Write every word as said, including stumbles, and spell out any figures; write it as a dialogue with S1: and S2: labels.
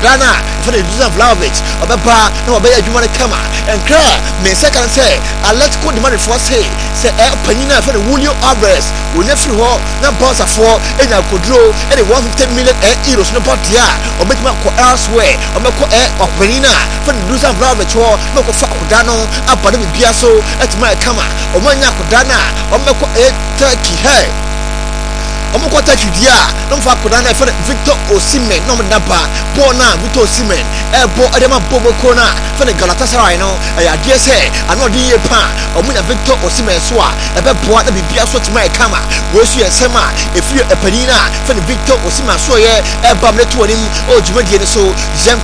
S1: Kodana for the Dusan Vlahovic Obaba no Obaya Jumane Kama and Kra me second say I let go the money for say say eh Panina for the Julio Alvarez will never ho na boss for and I could draw and one hundred fifty million euros no part ya or make ma ko elsewhere or make ko eh Panina for the Dusan Vlahovic ho no ko fa Kodano abade bia so at my Kama or manya Kodana or make ko eh Turkey hey Omo kwata kidia no fa Kodana for Victor Osimhen no mdaba bona Victor Osimhen e bo adema bobo kona for the Galatasaray no e ade say ano de ye pa omo na Victor Osimhen so a e be bo na bibia so tima e kama we su yesema e fi e panina for the Victor Osimhen so ye e ba mleto onim o dwumadie ne so Jean